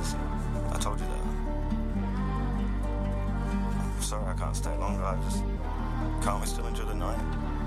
busy. I told you that. I'm sorry I can't stay longer. Can't we still enjoy the night?